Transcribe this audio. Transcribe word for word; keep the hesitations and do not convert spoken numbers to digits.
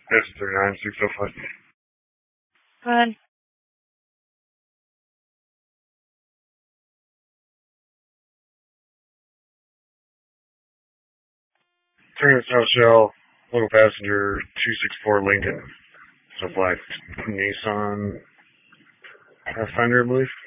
S three nine six oh five. Go ahead. Turning South Shell, local passenger two six four Lincoln. It's a black Nissan Pathfinder, I believe.